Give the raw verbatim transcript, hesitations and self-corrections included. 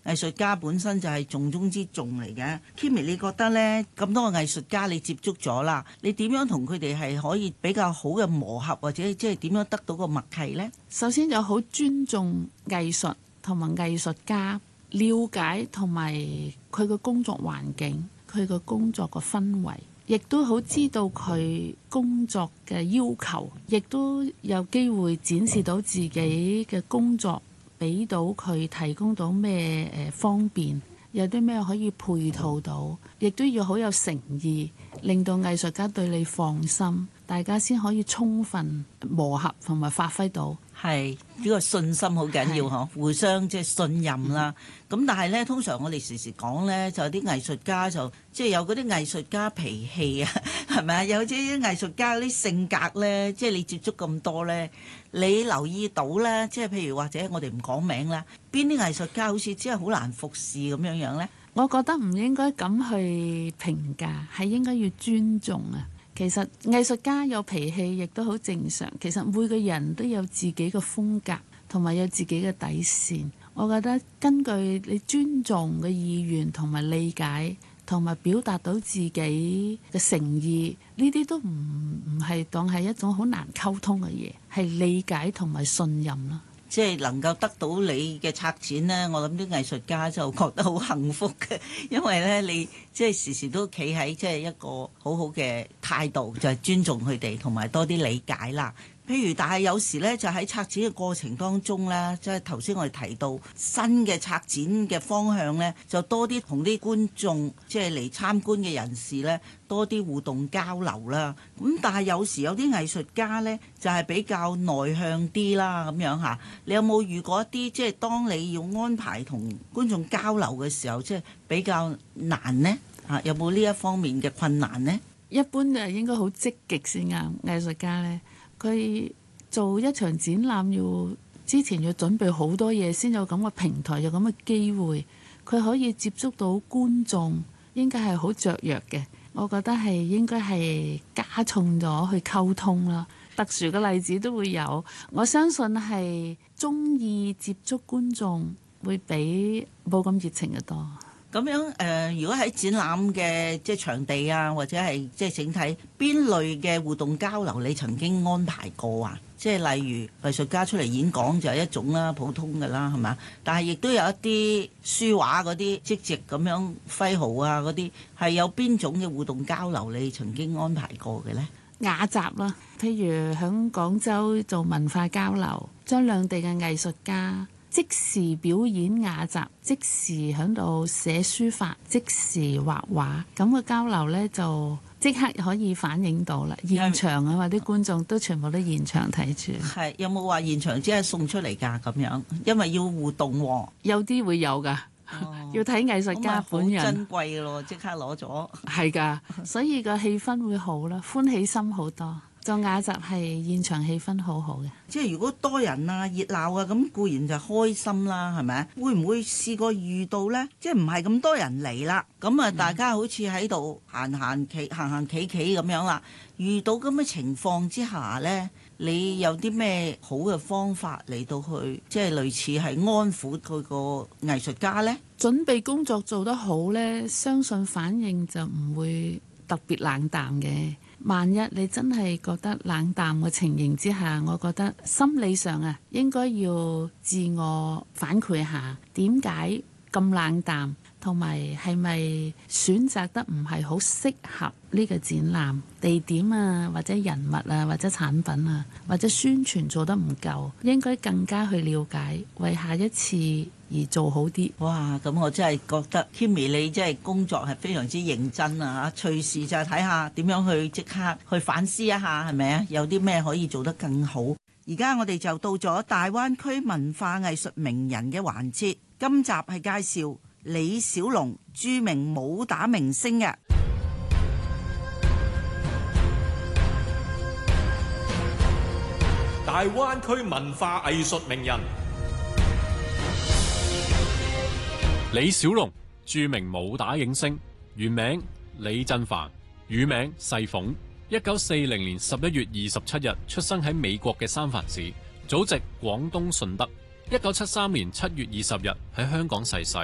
藝術家本身就係重中之重嚟嘅。Kimmy， 你覺得呢？咁多個藝術家你接觸咗啦，你點樣同佢哋係可以比較好嘅磨合，或者即係點樣得到個默契呢？ 首先就好尊重藝術同埋藝術家，了解同埋佢嘅工作環境，佢嘅工作嘅氛圍，亦都好知道佢工作嘅要求，亦都有機會展示到自己嘅工作，俾到佢提供到咩誒方便，有啲咩可以配套到，亦都要好有誠意，令到藝術家對你放心，大家先可以充分磨合同埋發揮到。 係呢個信心好緊要嗬，互相即係信任啦。咁但係咧，通常我哋時時講咧，就有啲藝術家就即係有嗰啲藝術家脾氣啊，係咪啊？有啲藝術家啲性格咧，即係你接觸咁多咧，你留意到咧，即係譬如或者我哋唔講名啦，邊啲藝術家好似真係好難服侍咁樣樣咧？ 我覺得唔應該咁去評價，係應該要尊重啊。其實藝術家有脾氣亦都好正常，其實每個人都有自己嘅風格同埋有自己嘅底線。我覺得根據你尊重嘅意願同埋理解同埋表達到自己嘅誠意，呢啲都唔唔係當係一種好難溝通嘅嘢，係理解同埋信任啦。 即係能夠得到你嘅策展呢，我諗啲藝術家就覺得好幸福嘅，因為呢，你即係時時都企喺即係一個好好嘅態度，就係尊重佢哋同埋多啲理解啦。譬如，但係有時呢，就喺策展嘅過程當中呢，即係頭先我哋提到新嘅策展嘅方向呢，就多啲同啲觀眾即係嚟參觀嘅人士呢，多啲互動交流啦。咁但係有時有啲藝術家呢，就係比較內向啲啦，咁樣嚇。你有冇遇過一啲即係當你要安排同觀眾交流嘅時候，即係比較難呢？嚇，有冇呢一方面嘅困難呢？ 一般就應該好積極先啱，藝術家呢。佢做一場展覽要之前要準備好多嘢，先有咁嘅平台，有咁嘅機會，佢可以接觸到觀眾，應該係好雀躍嘅。我覺得係應該係加重咗去溝通啦。特殊嘅例子都會有，我相信係鍾意接觸觀眾會比冇咁熱情嘅多。 咁樣誒、呃，如果喺展覽嘅即係場地啊，或者係即係整體邊類嘅互動交流，你曾經安排過啊？即係例如藝術家出嚟演講就係一種啦，普通嘅啦，係嘛？但係亦都有一啲書畫嗰啲即席咁樣揮毫啊嗰啲，係有邊種嘅互動交流你曾經安排過嘅呢？ 雅集啦，譬如喺廣州做文化交流，將兩地嘅藝術家即時表演雅集，即時喺度寫書法，即時畫畫，咁嘅交流呢，就即刻可以反映到啦。現場啊，或啲觀眾都全部都現場睇住。係有冇話現場即係送出嚟㗎咁樣？因為要互動喎、哦。 有啲會有㗎。哦、要睇藝術家本人。好珍貴咯，即刻攞咗。 係㗎，所以個氣氛會好啦，歡喜心好多。做雅集係現場氣氛好好嘅， 即係如果多人啊、熱鬧啊，咁固然就開心啦，係咪？會唔會試過遇到呢？即係唔係咁多人嚟啦，咁啊大家好似喺度行行企行行企企咁樣啦。遇到咁嘅情況之下呢，你有啲咩好嘅方法嚟到去，即係類似係安撫佢個藝術家呢？ 準備工作做得好呢，相信反應就唔會特別冷淡嘅。萬一你真係覺得冷淡嘅情形之下，我覺得心理上啊，應該要自我反饋下，點解咁冷淡，同埋係咪選擇得唔係好適合呢個展覽地點啊，或者人物啊，或者產品啊，或者宣傳做得唔夠，應該更加去了解，為下一次而做好啲。 哇！咁我真係覺得 Kimmy 你真係工作係非常之認真啊！嚇，隨時就係睇下點樣去即刻去反思一下，係咪啊？有啲咩可以做得更好？而家我哋就到咗大灣區文化藝術名人嘅環節，今集係介紹李小龍，著名武打明星嘅。 大灣區文化藝術名人李小龍，著名武打影星，原名李振藩，乳名世鳳。一九四零年十一月二十七日出生喺美國嘅三藩市，祖籍廣東順德。一九七三年七月二十日喺香港逝世。